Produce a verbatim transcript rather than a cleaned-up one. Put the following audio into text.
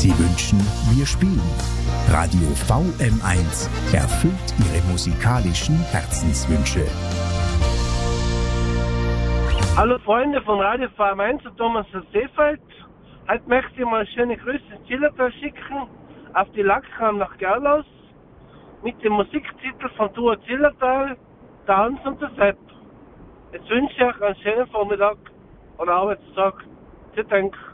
Sie wünschen, wir spielen. Radio V M eins erfüllt Ihre musikalischen Herzenswünsche. Hallo Freunde von Radio V M eins und Thomas Seefeld. Heute möchte ich mal schöne Grüße ins Zillertal schicken, auf die Lackram nach Gerlaus, mit dem Musiktitel von Duo Zillertal, der Hans und der Sepp. Jetzt wünsche ich euch einen schönen Vormittag oder Arbeitstag. Vielen Dank.